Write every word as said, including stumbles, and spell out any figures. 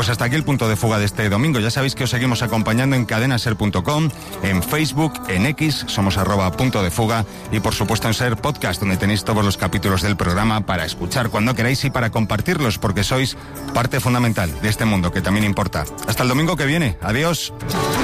pues hasta aquí el punto de fuga de este domingo. Ya sabéis que os seguimos acompañando en cadena ser punto com, en Facebook, en X, somos arroba punto de fuga, y por supuesto en Ser Podcast, donde tenéis todos los capítulos del programa para escuchar cuando queráis y para compartirlos, porque sois parte fundamental de este mundo que también importa. Hasta el domingo que viene. Adiós.